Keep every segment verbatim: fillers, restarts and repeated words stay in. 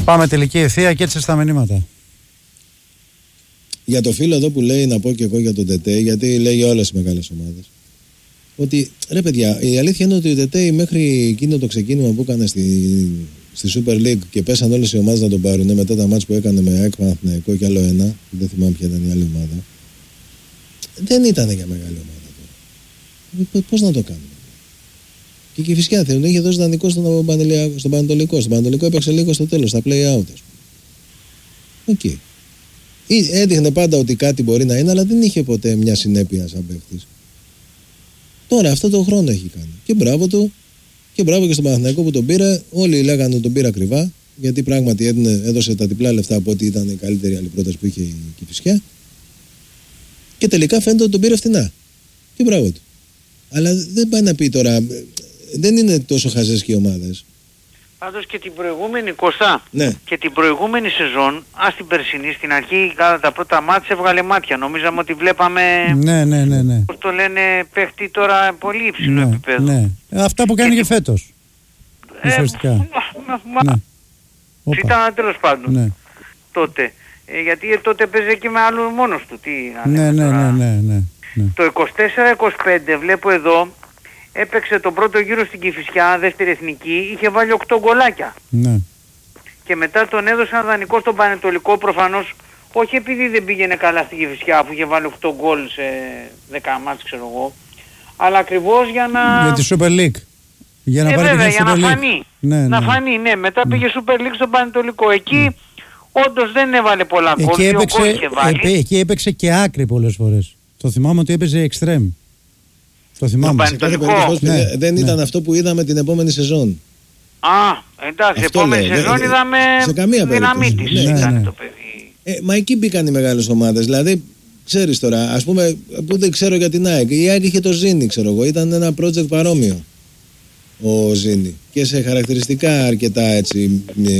Πάμε τελική ευθεία και έτσι στα μηνύματα. Για το φίλο εδώ που λέει, να πω και εγώ για τον Τετέι, γιατί λέει για όλες τις μεγάλες ομάδες. Ότι ρε παιδιά, η αλήθεια είναι ότι ο Τετέι μέχρι εκείνο το ξεκίνημα που έκανε στη, στη Super League και πέσαν όλες οι ομάδες να τον πάρουν μετά τα μάτς που έκανε με ΑΕΚ Παναθηναϊκό και άλλο ένα, δεν θυμάμαι ποια ήταν η άλλη ομάδα, δεν ήταν για μεγάλη ομάδα τώρα. Πώς να το κάνουμε. Και η Κηφισιά θέλουν, είχε δώσει δανεικό στον Πανετολικό. Στον Πανετολικό έπαιξε λίγο στο τέλος, στα play-out. Οκ. Okay. Έδειχνε πάντα ότι κάτι μπορεί να είναι, αλλά δεν είχε ποτέ μια συνέπεια σαν παίκτης. Τώρα αυτό το χρόνο έχει κάνει. Και μπράβο του, και μπράβο και στον Παναθηναϊκό που τον πήρε. Όλοι λέγανε ότι τον πήρε ακριβά, γιατί πράγματι έδινε, έδωσε τα διπλά λεφτά από ότι ήταν η καλύτερη άλλη πρόταση που είχε η Κηφισιά. Και τελικά φαίνεται ότι τον πήρε φθηνά. Και μπράβο του. Αλλά δεν πάει να πει τώρα, δεν είναι τόσο χαζές και οι ομάδες. Πάντως και την προηγούμενη Κωστά, ναι. και την προηγούμενη σεζόν, ας την περσινή, στην αρχή κατά τα πρώτα μάτια έβγαλε μάτια. Νομίζαμε ότι βλέπαμε, ναι, ναι, ναι, ναι. πώς το λένε, παίχτη τώρα πολύ υψηλό ναι, επίπεδο. Ναι. Αυτά που κάνει και, και φέτος. Ε, ουσιαστικά. Μα, ναι. Ήταν τέλος πάντων ναι. τότε. Ε, γιατί τότε παίζε και με άλλους μόνος του. Τι, ναι, ναι, ναι, ναι, ναι, ναι. Το είκοσι τέσσερα είκοσι πέντε βλέπω εδώ, έπαιξε τον πρώτο γύρο στην Κηφισιά, δεύτερη εθνική, είχε βάλει οκτώ γκολάκια. Ναι. Και μετά τον έδωσαν δανεικό στον Πανετολικό, προφανώς, όχι επειδή δεν πήγαινε καλά στην Κηφισιά, αφού είχε βάλει οκτώ γκολ σε δέκα μάτς, ξέρω εγώ, αλλά ακριβώς για να... Για τη Super League. Για να ε, πάρει βέβαια, για να Super φανεί. Ναι, να ναι. φανεί, ναι. Μετά ναι. πήγε Super League στον Πανετολικό. Εκεί ναι. όντως δεν έβαλε πολλά γκολ. Εκεί, έπαιξε, ε, εκεί έπαιξε και άκρη πολλές φορές. Το θυμάμαι ότι έπαιζε extreme. Το θυμάμαι. Σε κάθε περίπτωση ναι, δεν ήταν ναι. αυτό που είδαμε την επόμενη σεζόν. Α, εντάξει, αυτό επόμενη λέω. σεζόν είδαμε δυναμίτης ναι, ήταν ναι. το παιδί. Ε, μα εκεί μπήκαν οι μεγάλες ομάδες. Δηλαδή, ξέρεις τώρα, ας πούμε, που δεν ξέρω για την ΑΕΚ. Η ΑΕΚ είχε το Ζήνη, ξέρω εγώ. Ήταν ένα project παρόμοιο ο Ζήνη. Και σε χαρακτηριστικά αρκετά έτσι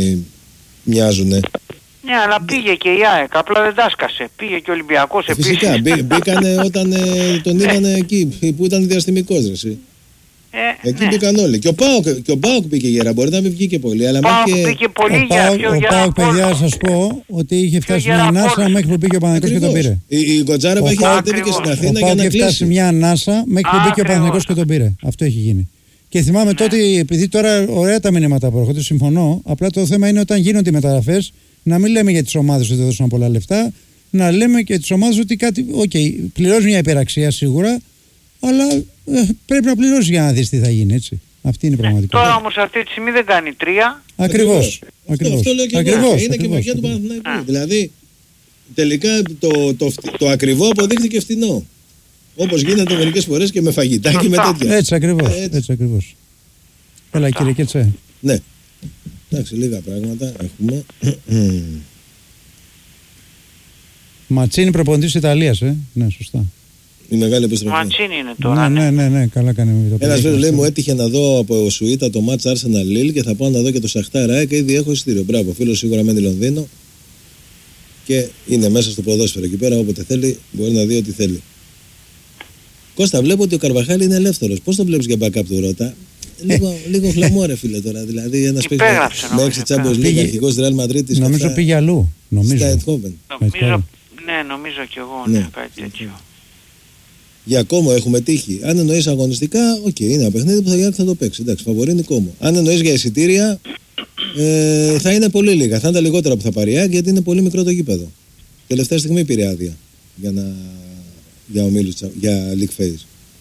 μοιάζουνε. Ναι, αλλά πήγε και η ΑΕΚ, απλά δεν τάσκασε. Πήγε και ο Ολυμπιακός επίσης. Φυσικά, μπή, μπήκανε όταν ε, τον είδανε εκεί που ήταν διαστημικός, ρε. Ε, εκεί ναι. μπήκαν όλοι. Και ο Πάοκ, και ο Πάοκ πήγε γέρα, μπορεί να μην βγήκε πολύ. Αλλά Πάοκ και... πήγε πολύ ο γέρα. Ο Πάοκ, παιδιά, σας πω ότι είχε φτάσει μια ανάσα μέχρι που πήγε ο Παναθηναϊκός και τον πήρε. Η, η Κοτζάρα που έχει ανατέβει και στην Αθήνα για να κλείσει. Είχε φτάσει μια ανάσα μέχρι που πήγε ο Παναθηναϊκός και τον πήρε. Αυτό έχει γίνει. Και θυμάμαι ναι. τότε, επειδή τώρα ωραία τα μηνύματα που έρχονται, συμφωνώ. Απλά το θέμα είναι όταν γίνονται οι μεταγραφές, να μην λέμε για τις ομάδες ότι δώσαν πολλά λεφτά, να λέμε και τις ομάδες ότι κάτι. Οκ, okay, πληρώσει μια υπεραξία σίγουρα, αλλά ε, πρέπει να πληρώσει για να δεις τι θα γίνει, έτσι. Αυτή είναι η πραγματικότητα. Τώρα όμως αυτή τη στιγμή δεν κάνει τρία. Ακριβώς. Αυτό, αυτό λέω και ακριβώς, εγώ. Είναι ακριβώς, και μαγιά του Παναθηναϊκού. Δηλαδή, τελικά το, το, το, το ακριβό αποδείχθηκε φθηνό. Όπως γίνεται μερικές φορές και με φαγητά και με τέτοια. Έτσι ακριβώς. Έτσι. Έτσι ακριβώς. Έλα κύριε Κέτσε. Ναι. Εντάξει, λίγα πράγματα έχουμε. Ματσίνη προπονητής της Ιταλίας, ε. Ναι, σωστά. Η μεγάλη επιστροφή. Ματσίνη είναι τώρα. Ναι, ναι, ναι, ναι, καλά κάνει με το Ένας φίλος λέει μου έτυχε να δω από Σουήτα το μάτς Arsenal Lille και θα πάω να δω και το Σαχτάρ ΑΕΚ και ήδη έχω εισιτήριο. Μπράβο, φίλος σίγουρα μένει Λονδίνο και είναι μέσα στο ποδόσφαιρο εκεί πέρα, όποτε θέλει μπορεί να δει ό,τι θέλει. Κώστα, βλέπω ότι ο Καρβαχάλη είναι ελεύθερος. Πώς το βλέπεις για backup του Ρώτα? Λίγο, λίγο χλαμό ρε φίλε τώρα. Δηλαδή ένας παίκτης με έξι Champions League αρχηγός Real Madrid. Νομίζω πήγε αλλού. Νομίζω. Ναι, νομίζω κι εγώ, ναι, κάτι τέτοιο. Για Κόμο έχουμε τύχει. Αν εννοείς αγωνιστικά, οκ, okay, είναι ένα παιχνίδι που θα, θα το παίξει. Εντάξει, φαβορεί είναι Κόμο. Αν εννοείς για εισιτήρια, ε, θα είναι πολύ λίγα. Θα είναι τα λιγότερα που θα πάρει ΑΕΚ γιατί είναι πολύ μικρό το γήπεδο. Τελευταία στιγμή πήρε άδεια για, να, για, ομίλους, για League Phase.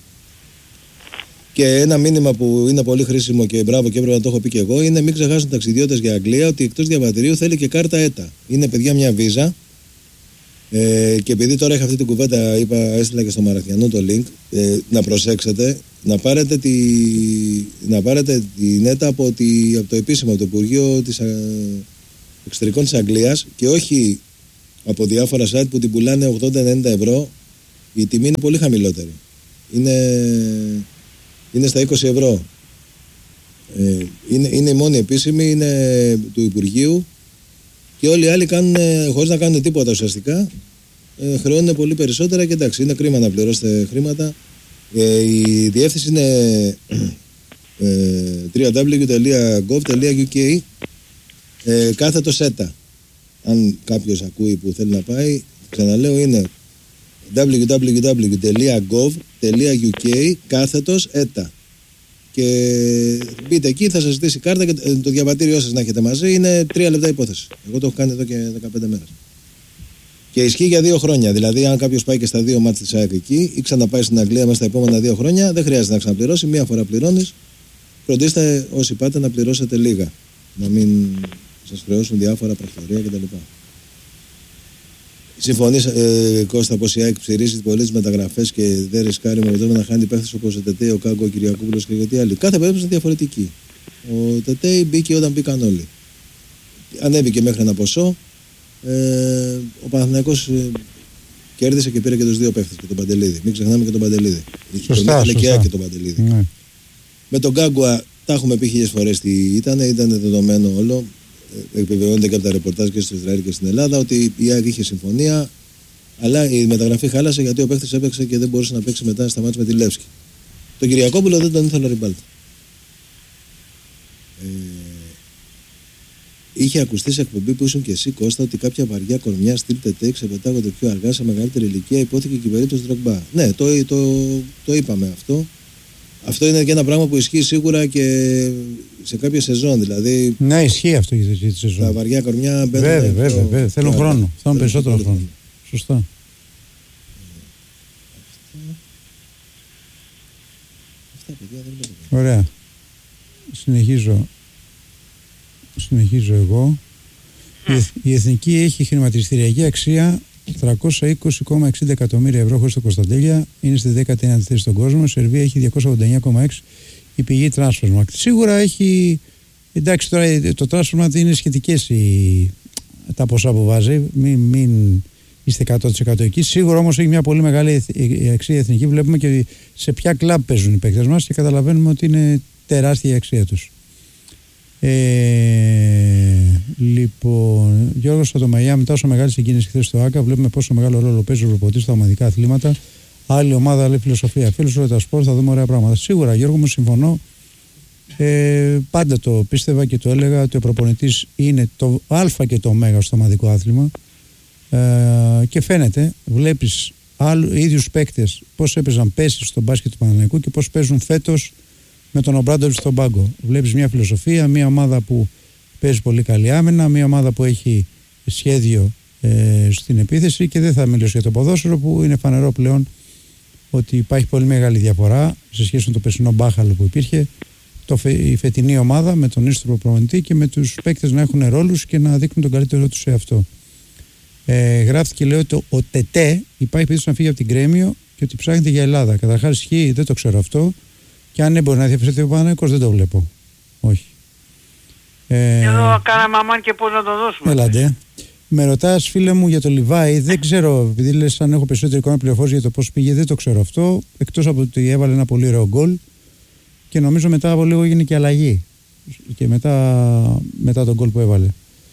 Και ένα μήνυμα που είναι πολύ χρήσιμο και μπράβο και έπρεπε να το έχω πει και εγώ είναι μην ξεχάσουν ταξιδιώτες για Αγγλία ότι εκτός διαβατηρίου θέλει και κάρτα ΕΤΑ. Είναι παιδιά μια βίζα. Ε, και επειδή τώρα είχα αυτή την κουβέντα, είπα, έστειλα και στο Μαραθιανό το link, ε, να προσέξετε, να πάρετε, τη, να πάρετε την ΕΤΑ από, τη, από το επίσημο, από το Υπουργείο της α, Εξωτερικών της Αγγλίας και όχι από διάφορα site που την πουλάνε ογδόντα με ενενήντα ευρώ. Η τιμή είναι πολύ χαμηλότερη. Είναι, είναι στα είκοσι ευρώ. Ε, είναι, είναι η μόνη επίσημη, είναι του Υπουργείου. Και όλοι οι άλλοι κάνουν, χωρίς να κάνουν τίποτα ουσιαστικά, ε, χρεώνουν πολύ περισσότερα και εντάξει, είναι κρίμα να πληρώσετε χρήματα. Ε, η διεύθυνση είναι ε, double-u double-u double-u τελεία gov τελεία u k Ε, κάθετο ΣΕΤΑ. Αν κάποιος ακούει που θέλει να πάει, ξαναλέω, είναι double-u double-u double-u τελεία gov τελεία uk κάθετος έτα. Και μπείτε εκεί, θα σας ζητήσει κάρτα και το διαβατήριό σας να έχετε μαζί. Είναι τρία λεπτά υπόθεση. Εγώ το έχω κάνει εδώ και δεκαπέντε μέρες. Και ισχύει για δύο χρόνια. Δηλαδή, αν κάποιος πάει και στα δύο μάτς της ΑΕΚ εκεί ή ξαναπάει στην Αγγλία μέσα στα επόμενα δύο χρόνια, δεν χρειάζεται να ξαναπληρώσει. Μία φορά πληρώνεις. Φροντίστε όσοι πάτε να πληρώσετε λίγα. Να μην σας χρεώσουν διάφορα πρακτορία κτλ. Συμφωνείς, ε, Κώστα, πως η ΑΕΚ ψηρίζει πολλές μεταγραφές και δεν ρισκάρει με αποτέλεσμα να χάνει παίχτες όπως ο Τετέι, ο Κάγκο, ο Κυριακόπουλος και γιατί άλλοι. Κάθε περίπτωση είναι διαφορετική. Ο Τετέι μπήκε όταν μπήκαν όλοι. Ανέβηκε μέχρι ένα ποσό. Ε, ο Παναθηναϊκός ε, κέρδισε και πήρε και τους δύο παίχτες και τον Παντελίδη. Μην ξεχνάμε και τον Παντελίδη. Σωστά, τον σωστά. Και τον Παντελίδη. Ναι. Με τον Κάγκουα τα έχουμε πει χίλιες φορές τι ήταν, ήταν δεδομένο όλο. Επιβεβαιώνεται και από τα ρεπορτάζ και στο Ισραήλ και στην Ελλάδα ότι η ΑΕΚ είχε συμφωνία, αλλά η μεταγραφή χάλασε γιατί ο παίκτης έπαιξε και δεν μπορούσε να παίξει μετά στα μάτς με τη Λεύσκη. Τον Κυριακόπουλο δεν τον ήθελε ο Ριμπάλτα. Ε, είχε ακουστεί σε εκπομπή που ήσουν και εσύ, Κώστα, ότι κάποια βαριά κορμιά στυλ Τετέι ξεπετάγονται πιο αργά σε μεγαλύτερη ηλικία. Υπόθηκε και η περίπτωση Ντρογκμπά. Ναι, το, το, το είπαμε αυτό. Αυτό είναι και ένα πράγμα που ισχύει σίγουρα και σε κάποια σεζόν. Δηλαδή, ναι, ισχύει αυτό για τη σεζόν. Τα βαριά κορμιά μπαίνουν. Βέβαια, βέβαια, βέβαια. Θέλουν χρόνο. Θέλουν περισσότερο χρόνο. χρόνο. Σωστά. Αυτά, παιδιά, δεν βλέπω. Ωραία. Συνεχίζω. Συνεχίζω εγώ. Η, η Εθνική έχει χρηματιστηριακή αξία τριακόσια είκοσι κόμμα εξήντα εκατομμύρια ευρώ χωρίς το Κωνσταντέλια. Είναι στη δέκατη ένατη θέση στον κόσμο. Η Σερβία έχει διακόσια ογδόντα εννιά κόμμα έξι η πηγή Transfermarkt. Σίγουρα έχει. Εντάξει, τώρα το Transfermarkt είναι σχετικές οι, τα ποσά που βάζει. Μην, μην είστε εκατό τοις εκατό εκεί. Σίγουρα όμως έχει μια πολύ μεγάλη αξία εθνική. Βλέπουμε και σε ποια κλαμπ παίζουν οι παίκτες μας και καταλαβαίνουμε ότι είναι τεράστια η αξία τους. Ε, λοιπόν, Γιώργος Σατομαγιά, μετά όσο μεγάλη συγκίνηση χθες στο ΆΚΑ, βλέπουμε πόσο μεγάλο ρόλο παίζει ο προπονητής στα ομαδικά αθλήματα. Άλλη ομάδα, άλλη φιλοσοφία. Φίλος όλα τα σπορ, θα δούμε ωραία πράγματα. Σίγουρα, Γιώργο μου, συμφωνώ. Ε, πάντα το πίστευα και το έλεγα ότι ο προπονητής είναι το Α και το Ω στο ομαδικό άθλημα. Ε, και φαίνεται, βλέπεις άλλου, ίδιους παίκτες πώς έπαιζαν πέρσι στο μπάσκετ του Παναθηναϊκού και πώς παίζουν φέτος με τον Ομπράντοβιτς στον πάγκο. Βλέπεις μια φιλοσοφία, μια ομάδα που παίζει πολύ καλή άμυνα, μια ομάδα που έχει σχέδιο ε, στην επίθεση και δεν θα μιλήσω για το ποδόσφαιρο που είναι φανερό πλέον ότι υπάρχει πολύ μεγάλη διαφορά σε σχέση με το περσινό μπάχαλο που υπήρχε. Το, η φετινή ομάδα με τον ίστρο προπονητή και με τους παίκτες να έχουν ρόλους και να δείχνουν τον καλύτερό τους σε αυτό. Ε, γράφτηκε, λέει, ότι ο Τετέ υπάρχει περίπτωση να φύγει από την Κρέμιο και ότι ψάχνεται για Ελλάδα. Καταρχάς ισχύει, δεν το ξέρω αυτό. Και αν δεν μπορεί να διαφερθεί ο Παναθηναϊκός, δεν το βλέπω. Όχι. Ε, Εδώ κάναμε αμάν και πώς να το δώσουμε. Έλατε. Με ρωτάς, φίλε μου, για το Λιβάη, δεν ξέρω, επειδή λες αν έχω περισσότερη εικόνα πληροφόρηση για το πώς πήγε, δεν το ξέρω αυτό. Εκτός από ότι έβαλε ένα πολύ ωραίο γκολ και νομίζω μετά από λίγο έγινε και αλλαγή. Και μετά, μετά τον γκολ που έβαλε.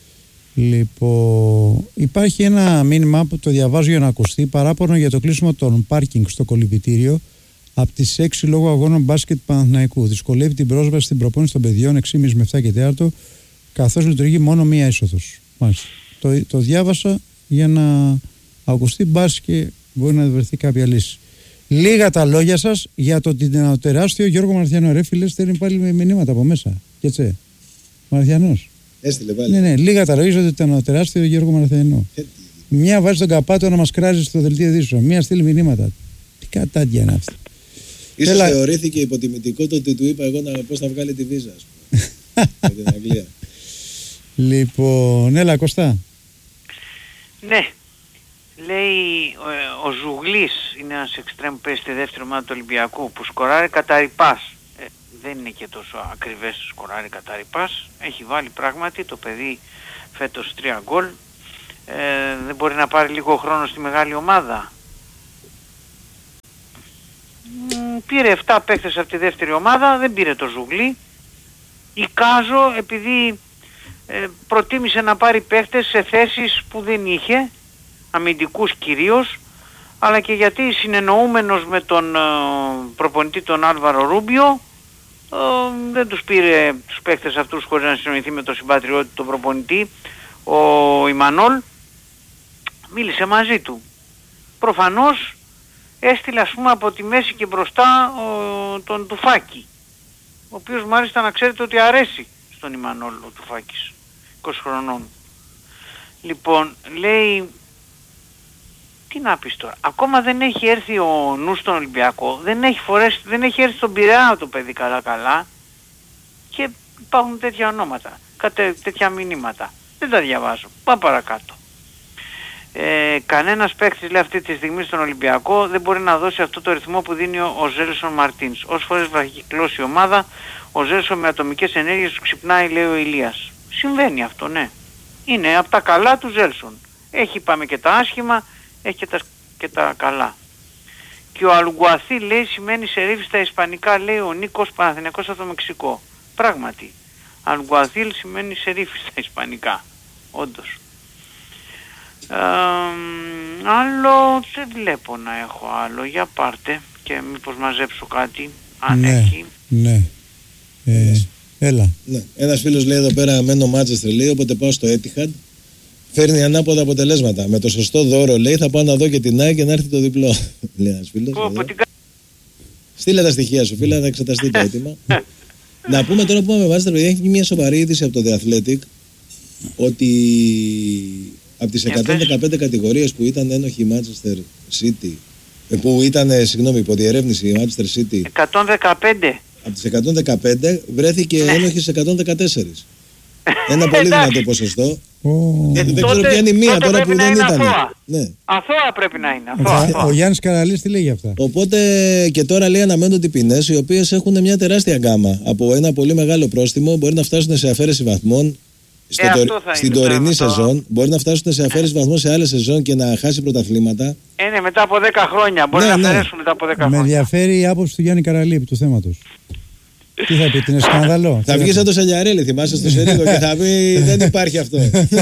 Λοιπόν, υπάρχει ένα μήνυμα που το διαβάζω για να ακουστεί. Παράπονο για το κλείσιμο των πάρκινγκ στο κολυμπητήριο από τις έξι λόγω αγώνων μπάσκετ Παναθηναϊκού. Δυσκολεύει την πρόσβαση στην προπόνηση των παιδιών έξι και μισή με επτά και τέταρτο, καθώς λειτουργεί μόνο μία είσοδος. Μάλιστα. Το, το διάβασα για να ακουστεί, μπας και μπορεί να βρεθεί κάποια λύση. Λίγα τα λόγια σας για το τεράστιο Γιώργο Μαρθιανό. Ρε φίλε, στέλνει πάλι με μηνύματα από μέσα. Και έτσι. Μαρθιανός. Έστειλε πάλι. Ναι, ναι, λίγα τα λόγια για το τεράστιο Γιώργο Μαρθιανό. Μια βάζει τον καπάτο να μας κράζει στο δελτίο ειδήσεων. Μια στείλει μηνύματα. Τι κατάντια είναι αυτή. Ίσως Έλα... θεωρήθηκε υποτιμητικό το ότι του είπα εγώ να, πώς να βγάλει τη βίζα, ας πούμε. Για την Αγγλία. Λοιπόν, έλα Κωστά. Ναι. Λέει ο, ο Ζουγλής είναι ένας εξτρέμ που παίζει στη δεύτερη ομάδα του Ολυμπιακού που σκοράρει κατά ρηπάς. Ε, δεν είναι και τόσο ακριβές σκοράρει κατά ρηπάς. Έχει βάλει πράγματι το παιδί φέτος τρία γκολ. Ε, δεν μπορεί να πάρει λίγο χρόνο στη μεγάλη ομάδα. Πήρε επτά παίκτες από τη δεύτερη ομάδα, δεν πήρε το Ζουγλί. Εικάζω επειδή ε, προτίμησε να πάρει παίκτες σε θέσεις που δεν είχε, αμυντικούς κυρίως, αλλά και γιατί συνεννοούμενος με τον ε, προπονητή τον Άλβαρο Ρούμπιο Ε, δεν τους πήρε τους παίκτες αυτούς χωρίς να συνοηθεί με τον συμπατριώτη τον προπονητή. Ο Ιμανόλ μίλησε μαζί του. Προφανώς έστειλε ας πούμε από τη μέση και μπροστά ο, τον Τουφάκη, ο οποίος μάλιστα να ξέρετε ότι αρέσει στον Ιμανόλ ο Τουφάκης, είκοσι χρονών. Λοιπόν, λέει, τι να πεις τώρα, ακόμα δεν έχει έρθει ο νους στον Ολυμπιακό, δεν έχει, φορέσει, δεν έχει έρθει στον Πειραιά το παιδί καλά καλά και υπάρχουν τέτοια ονόματα, κατε, τέτοια μηνύματα. Δεν τα διαβάζω. Πάμε παρακάτω. Ε, κανένας παίκτης λέει αυτή τη στιγμή στον Ολυμπιακό δεν μπορεί να δώσει αυτό το ρυθμό που δίνει ο, ο Ζέλσον Μαρτίνς. Όσες φορές βραχυκλώσει η ομάδα, ο Ζέλσον με ατομικές ενέργειες του ξυπνάει, λέει ο Ηλίας. Συμβαίνει αυτό, ναι. Είναι από τα καλά του Ζέλσον. Έχει πάμε και τα άσχημα, έχει και τα, και τα καλά. Και ο Αλουγκουαθί λέει σημαίνει σερίφη στα ισπανικά, λέει ο Νίκος Παναθηναϊκός από το Μεξικό. Πράγματι. Αλουγκουαθίλ σημαίνει σερίφη στα ισπανικά. Όντως. Ε, άλλο δεν βλέπω να έχω άλλο. Για πάρτε και μήπως μαζέψω κάτι. Αν ναι, έχει. Ναι. Ε, έλα. Ναι. Ένας φίλος λέει εδώ πέρα μένω Μάντσεστερ, λέει, όποτε πάω στο Etihad φέρνει ανάποδα αποτελέσματα. Με το σωστό δώρο, λέει, θα πάω να δω και την ΑΕΚ και να έρθει το διπλό. Λέει ένας φίλος. Πω, πω, την... Στείλε τα στοιχεία σου, φίλα, θα εξεταστεί το αίτημα. Να πούμε τώρα που πάμε Μάντσεστερ, παιδιά, έχει μια σοβαρή είδηση από το The Athletic ότι από τις εκατόν δεκαπέντε κατηγορίες που ήταν ένοχοι η Manchester City, που ήταν, συγγνώμη, υπό διερεύνηση η Manchester City, εκατόν δεκαπέντε. Από τις εκατόν δεκαπέντε βρέθηκε ένοχοι σε εκατόν δεκατέσσερα. Ένα πολύ δυνατό ποσοστό. Oh. Ε, δεν ξέρω ποια είναι η μία τώρα που δεν ήταν. Ναι. Αθώα πρέπει να είναι. Αθώα, αθώα. Ο Γιάννης Καραλής τι λέει για αυτά. Οπότε και τώρα λέει αναμένονται ποινές οι οποίες έχουν μια τεράστια γκάμα. Από ένα πολύ μεγάλο πρόστιμο μπορεί να φτάσουν σε αφαίρεση βαθμών στο ε, το, στην τωρινή σεζόν. Μπορεί να φτάσουν σε αφαίρεση βαθμών σε άλλες σεζόν και να χάσει πρωταθλήματα. Είναι μετά από δέκα χρόνια. Μπορεί ναι, να αφαιρέσουν ναι. μετά από δέκα χρόνια. Με ενδιαφέρει η άποψη του Γιάννη Καραλή επί του θέματος. Τι θα πει, είναι σκάνδαλο. Θα βγει σαν το Σαλιαρέλη, θυμάσαι στο Σερίγο και θα πει δεν υπάρχει αυτό.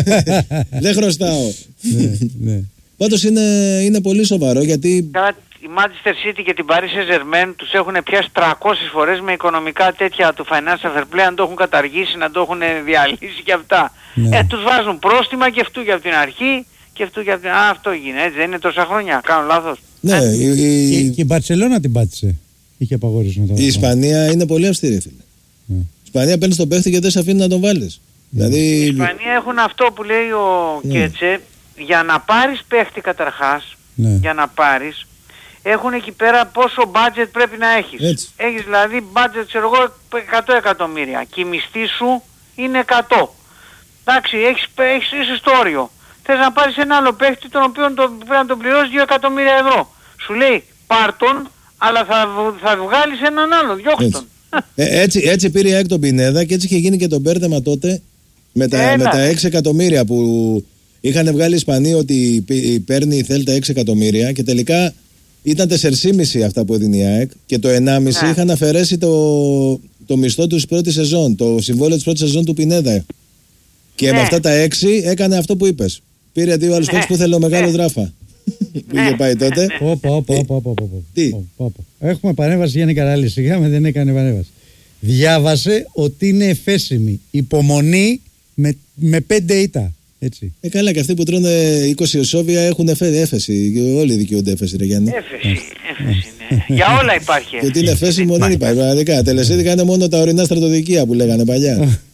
Δεν χρωστάω. Ναι, ναι. Πάντως είναι, είναι πολύ σοβαρό γιατί... Η Manchester City και την Paris Saint-Germain τους έχουν πιάσει τριακόσιες φορές με οικονομικά τέτοια του Financial Fair Play, να το έχουν καταργήσει, να το έχουν διαλύσει και αυτά. Ναι. Ε, τους βάζουν πρόστιμα και αυτού για από την αρχή και αυτού για από την... Α, αυτό γίνεται, έτσι δεν είναι τόσα χρόνια, κάνω λάθος. Ναι, η, η... Και, και η Μπαρτσελώνα την πάτησε. Είχε απαγορήσει η Ισπανία είναι πολύ αυστηρή, φίλε. Yeah. Η Ισπανία παίρνει τον παίχτη και δεν σε αφήνει να τον βάλεις. Yeah. Δηλαδή... Η Ισπανία έχουν αυτό που λέει ο yeah. Κέτσε, για να πάρεις παίχτη καταρχάς, yeah. για να πάρεις, έχουν εκεί πέρα πόσο budget πρέπει να έχεις. Έτσι. Έχεις δηλαδή budget, ξέρω εγώ, εκατό εκατομμύρια και η μισθή σου είναι εκατό. Εντάξει, έχεις, έχεις, είσαι στο όριο. Θες να πάρεις ένα άλλο παίχτη τον οποίο το, πρέπει να τον πληρώσεις δύο εκατομμύρια ευρώ. Σου λέει πάρ' τον, αλλά θα, θα βγάλεις έναν άλλο, διώχτον. τον. Ε, έτσι, έτσι πήρε η ΑΕΚ τον Πινέδα και έτσι είχε γίνει και το μπέρδεμα τότε με τα, με τα έξι εκατομμύρια που είχαν βγάλει οι Ισπανοί ότι παίρνει η Θέλτα έξι εκατομμύρια και τελικά ήταν τέσσερα κόμμα πέντε αυτά που έδινε η ΑΕΚ και το ενάμιση ναι. είχαν αφαιρέσει το, το μισθό του πρώτη σεζόν, το συμβόλαιο της πρώτης σεζόν του Πινέδα. Και ναι. με αυτά τα έξι έκανε αυτό που είπες. Πήρε δύο άλλους παίκτες ναι. που θέλει ο μεγάλο ναι. Δράφα. Που είχε πάει τότε. Όπα, όπα, όπα. Τι. Έχουμε παρέμβαση Γιάννη Καράλη. Σιγά με δεν έκανε παρέμβαση. Διάβασε ότι είναι εφέσιμη υπομονή με, με πέντε ήττα. Έτσι. Ε, καλά, και αυτοί που τρώνε είκοσι εσόβια έχουν έφεση. Όλοι δικαιούνται έφεση, ρε Γιάννη. Έφεση, έφεση, ναι. Για όλα υπάρχει έφεση. Γιατί είναι εφέσιμο δεν υπάρχει. Πραγματικά. Τελεσίδικα είναι μόνο τα ορεινά στρατοδικεία που λέγανε παλιά.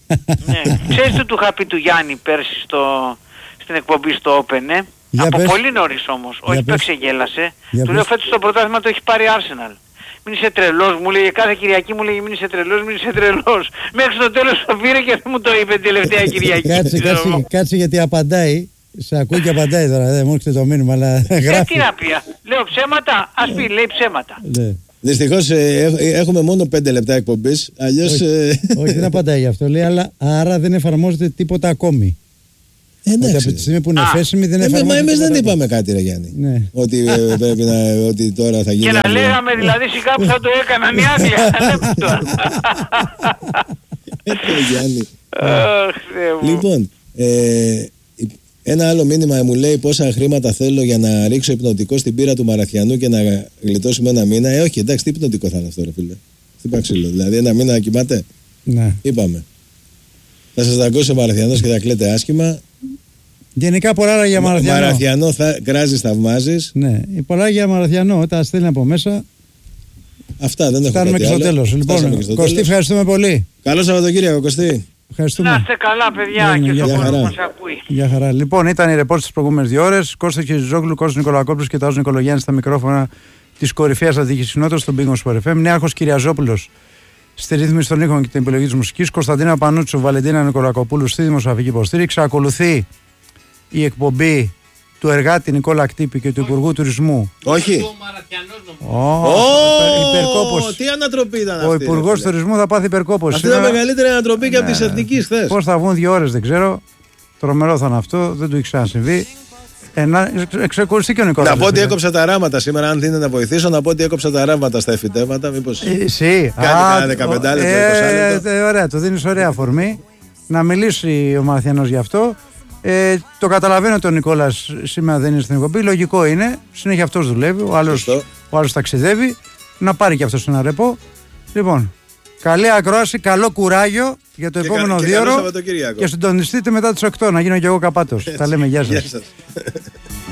Ναι. Ξέρεις τι του είχα πει του Γιάννη πέρσι στο, στην εκπομπή στο Open, ε? Από πες. Πολύ νωρίς όμως. Όχι που εξεγέλασε. Του λέω φέτος το πρωτάθλημα το έχει πάρει Arsenal. Μην είσαι τρελός, μου λέει κάθε Κυριακή, μου λέει μην είσαι τρελός, μην είσαι τρελός. Μέχρι στο τέλος το πήρε και δεν μου το είπε τελευταία Κυριακή. Κάτσε, κάτσε, κάτσε γιατί απαντάει. Σε ακούει και απαντάει τώρα, δεν μου έρχεται το μήνυμα, αλλά γράφει. Ε, τι να πει, λέω ψέματα, ας πει, λέει ψέματα. Δυστυχώς ε, έχουμε μόνο πέντε λεπτά εκπομπής, αλλιώς... Όχι, ε... όχι, δεν απαντάει γι' αυτό, λέει, αλλά άρα δεν εφαρμόζεται τίποτα ακόμη. Εντάξει. Ότι από τη στιγμή που είναι εφέσιμη δεν εφαρμόζεται. Μα εμείς δεν είπαμε κάτι, ρε Γιάννη. Ναι. Ότι, ε, πρέπει να, ότι τώρα θα γίνει. Και να λέγαμε δηλαδή σιγά που θα το έκαναν οι Άγγλοι. Έτσι, Γιάννη. Λοιπόν, ε, ένα άλλο μήνυμα μου λέει πόσα χρήματα θέλω για να ρίξω υπνοτικό στην πύρα του Μαραθιανού και να γλιτώσουμε ένα μήνα. Ε, όχι, εντάξει, τι υπνοτικό θα είναι αυτό, ρε φίλε. χτύπα ξύλο. Δηλαδή ένα μήνα να κοιμάται. Ναι. Είπαμε. Θα σας δαγκώσει ο Μαραθιανός και θα κλαίτε άσχημα. Γενικά πολλά άλλα για Μαραθιανό. Μαραθιανό θα κράζεις, θαυμάζεις. Ναι, πολλά για Μαραθιανό. Όταν στέλνει από μέσα. Αυτά δεν έχω Φτάνουμε και στο τέλος. Λοιπόν, Κωστή, ευχαριστούμε πολύ. Καλό Σαββατοκύριακο, Κωστή. Ευχαριστούμε. Να είστε καλά, παιδιά, Ναι, και για στον κόσμο χαρά. μας ακούει. Γεια χαρά. Λοιπόν, ήταν οι ρεπόρτες τις προηγούμενες δύο ώρες. Κώστας Χιζόγλου, Κώστας Νικολακόπουλος και Τάσος Νικολογιάννης στα μικρόφωνα της κορυφαίας αθλητικής συνότητας στον Big Sport εφ εμ. Νέαρχος Κυριαζόπουλος στη ρύθμιση των ήχων και την επιλογή της μουσικής. Κωνσταντίνα Πανούτσου, Βαλεντίνα Νικολακοπούλου στη δημοσιογραφική υποστήριξη. Ακολουθεί η εκπομπή του εργάτη Νικόλα Κτύπη και του Υπουργού Τουρισμού. Όχι. Υπερκόπος. Τι ανατροπή ήταν αυτή. Ο Υπουργός Τουρισμού θα πάθει υπερκόπος. Αυτή ήταν μεγαλύτερη ανατροπή και από τις εθνικές χθες. Πώς θα βγουν δύο ώρες δεν ξέρω. Τρομερό θα είναι αυτό, δεν του έχει ξανασυμβεί. Ε, να εξεκολουθεί και ο Νικόλας. Να πω ότι έκοψα τα ράματα σήμερα, αν θέλετε να βοηθήσω, να πω ότι έκοψα τα ράματα στα εφητέματα. Μήπως Εσύ. κάνει κανένα δεκαπέντε λεπτό, είκοσι λεπτό. Ε, ωραία, το δίνεις ωραία αφορμή. Να μιλήσει ο Μαραθιανός γι' αυτό. Ε, το καταλαβαίνω ότι ο Νικόλας σήμερα δεν είναι στην εκπομπή. Λογικό είναι. Συνέχεια αυτός δουλεύει. Ο άλλος, ο άλλος ταξιδεύει. Να πάρει και αυτός ένα ρεπό. Λοιπόν, καλή ακρόαση, καλό κουράγιο για το Και επόμενο κα- και δύο καλό ώρο. Σαββατοκύριακο. Και συντονιστείτε μετά τις οκτώ να γίνω και εγώ καπάτος. Τα λέμε, γεια σας. Γεια σας.